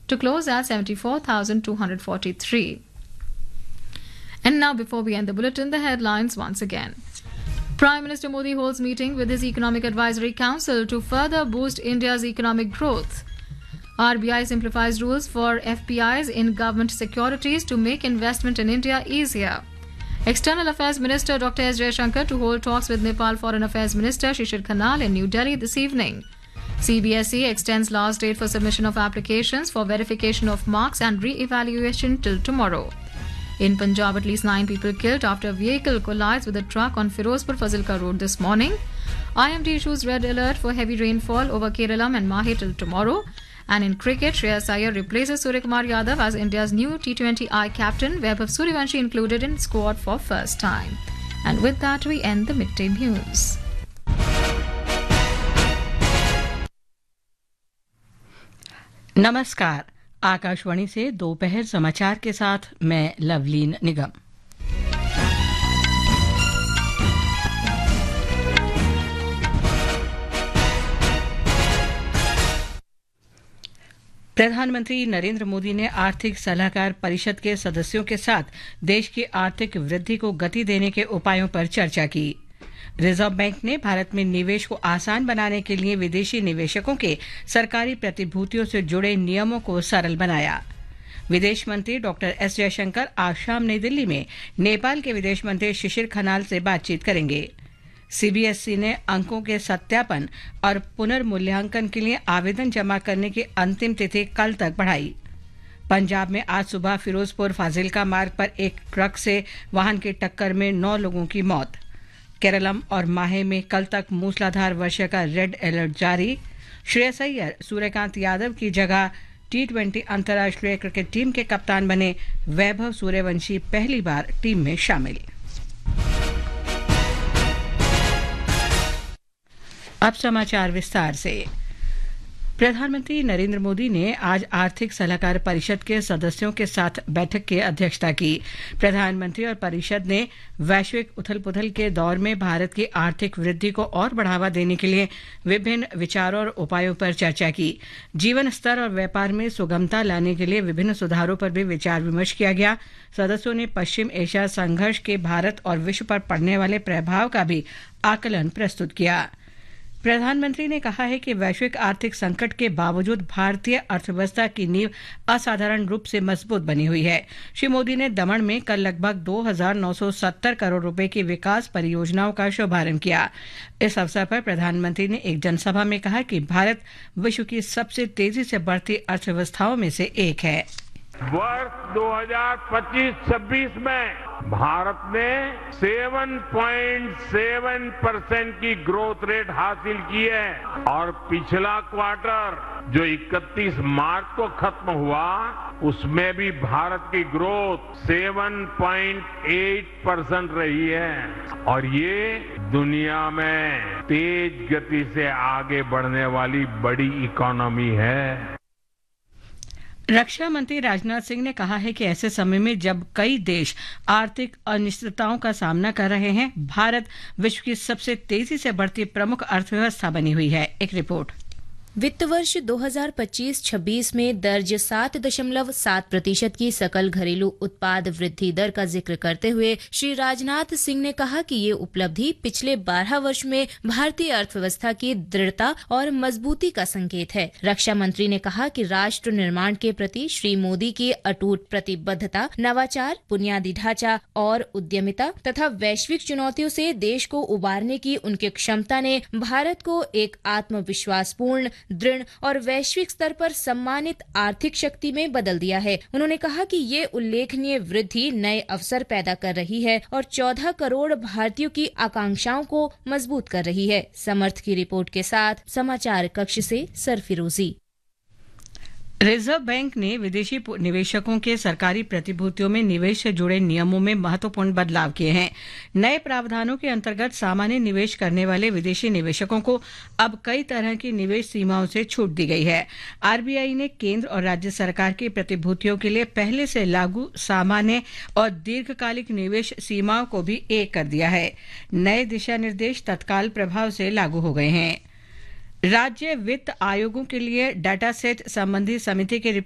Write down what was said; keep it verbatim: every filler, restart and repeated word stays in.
to close at seventy-four thousand two hundred forty-three. And now, before we end the bulletin, the headlines once again. Prime Minister Modi holds meeting with his Economic Advisory Council to further boost India's economic growth. R B I simplifies rules for F P Is in government securities to make investment in India easier. External Affairs Minister Doctor S. Jaishankar to hold talks with Nepal Foreign Affairs Minister Shishir Khanal in New Delhi this evening. C B S E extends last date for submission of applications for verification of marks and re-evaluation till tomorrow. In Punjab, at least nine people killed after a vehicle collides with a truck on Firozpur Fazilka Road this morning. I M D issues red alert for heavy rainfall over Kerala and Mahe till tomorrow. And in cricket, Shreyas Iyer replaces Suryakumar Yadav as India's new T twenty I captain, Vaibhav Suryavanshi included in squad for first time. And with that, we end the midday news. नमस्कार, आकाशवाणी से दोपहर समाचार के साथ मैं लवलीन निगम। प्रधानमंत्री नरेंद्र मोदी ने आर्थिक सलाहकार परिषद के सदस्यों के साथ देश की आर्थिक वृद्धि को गति देने के उपायों पर चर्चा की। रिजर्व बैंक ने भारत में निवेश को आसान बनाने के लिए विदेशी निवेशकों के सरकारी प्रतिभूतियों से जुड़े नियमों को सरल बनाया। विदेश मंत्री डॉक्टर एस जयशंकर आज शाम नई दिल्ली में नेपाल के विदेश मंत्री शिशिर खनाल से बातचीत करेंगे। सीबीएसई ने अंकों के सत्यापन और पुनर्मूल्यांकन के लिए आवेदन जमा करने की अंतिम तिथि कल तक बढ़ाई। पंजाब में आज सुबह फिरोजपुर फाजिल्का मार्ग पर एक ट्रक से वाहन की टक्कर में नौ लोगों की मौत। केरलम और माहे में कल तक मूसलाधार वर्षा का रेड अलर्ट जारी। श्रेयस अय्यर सूर्यकांत यादव की जगह टी ट्वेंटी अंतर्राष्ट्रीय क्रिकेट टीम के कप्तान बने। वैभव सूर्यवंशी पहली बार टीम में शामिल। अब समाचार विस्तार से। प्रधानमंत्री नरेंद्र मोदी ने आज आर्थिक सलाहकार परिषद के सदस्यों के साथ बैठक की अध्यक्षता की। प्रधानमंत्री और परिषद ने वैश्विक उथल-पुथल के दौर में भारत की आर्थिक वृद्धि को और बढ़ावा देने के लिए विभिन्न विचारों और उपायों पर चर्चा की। जीवन स्तर और व्यापार में सुगमता लाने के लिए विभिन्न सुधारों पर भी विचार विमर्श किया गया। सदस्यों ने पश्चिम एशिया संघर्ष के भारत और विश्व पर पड़ने वाले प्रभाव का भी आकलन प्रस्तुत किया। प्रधानमंत्री ने कहा है कि वैश्विक आर्थिक संकट के बावजूद भारतीय अर्थव्यवस्था की नींव असाधारण रूप से मजबूत बनी हुई है। श्री मोदी ने दमन में कल लगभग दो हज़ार नौ सौ सत्तर करोड़ रुपए की विकास परियोजनाओं का शुभारंभ किया। इस अवसर पर प्रधानमंत्री ने एक जनसभा में कहा कि भारत विश्व की सबसे तेजी से बढ़ती अर्थव्यवस्थाओं में से एक है। वर्ष दो हज़ार पच्चीस छब्बीस में भारत ने सात पॉइंट सात परसेंट की ग्रोथ रेट हासिल की है और पिछला क्वार्टर जो इकतीस मार्च को खत्म हुआ उसमें भी भारत की ग्रोथ सात पॉइंट आठ परसेंट रही है और ये दुनिया में तेज गति से आगे बढ़ने वाली बड़ी इकोनॉमी है। रक्षा मंत्री राजनाथ सिंह ने कहा है कि ऐसे समय में जब कई देश आर्थिक अनिश्चितताओं का सामना कर रहे हैं, भारत विश्व की सबसे तेजी से बढ़ती प्रमुख अर्थव्यवस्था बनी हुई है। एक रिपोर्ट। वित्त वर्ष दो हज़ार पच्चीस छब्बीस में दर्ज सात दशमलव सात प्रतिशत की सकल घरेलू उत्पाद वृद्धि दर का जिक्र करते हुए श्री राजनाथ सिंह ने कहा कि ये उपलब्धि पिछले बारह वर्ष में भारतीय अर्थव्यवस्था की दृढ़ता और मजबूती का संकेत है। रक्षा मंत्री ने कहा कि राष्ट्र निर्माण के प्रति श्री मोदी की अटूट प्रतिबद्धता, नवाचार, बुनियादी ढांचा और उद्यमिता तथा वैश्विक चुनौतियों से देश को उबारने की उनकी क्षमता ने भारत को एक आत्मविश्वासपूर्ण, दृढ़ और वैश्विक स्तर पर सम्मानित आर्थिक शक्ति में बदल दिया है। उन्होंने कहा कि ये उल्लेखनीय वृद्धि नए अवसर पैदा कर रही है और चौदह करोड़ भारतीयों की आकांक्षाओं को मजबूत कर रही है। समर्थ की रिपोर्ट के साथ समाचार कक्ष से सरफिरोजी। रिजर्व बैंक ने विदेशी निवेशकों के सरकारी प्रतिभूतियों में निवेश से जुड़े नियमों में महत्वपूर्ण बदलाव किए हैं। नए प्रावधानों के अंतर्गत सामान्य निवेश करने वाले विदेशी निवेशकों को अब कई तरह की निवेश सीमाओं से छूट दी गई है। आरबीआई ने केंद्र और राज्य सरकार की प्रतिभूतियों के लिए पहले से लागू सामान्य और दीर्घकालिक निवेश सीमाओं को भी एक कर दिया है। नए दिशा निर्देश तत्काल प्रभाव से लागू हो गए हैं। राज्य वित्त आयोगों के लिए डाटा सेट संबंधी समिति की